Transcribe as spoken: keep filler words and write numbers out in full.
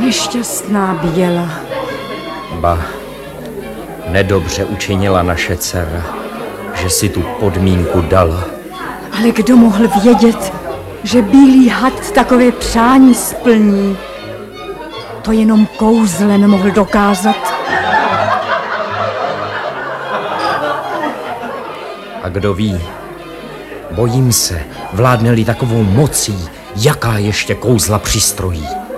Nešťastná Běla. Ba, nedobře učinila naše dcera, že si tu podmínku dala. Ale kdo mohl vědět, že bílý had takové přání splní? To jenom kouzlem mohl dokázat. A kdo ví, bojím se, vládne-li takovou mocí, jaká ještě kouzla přistrojí.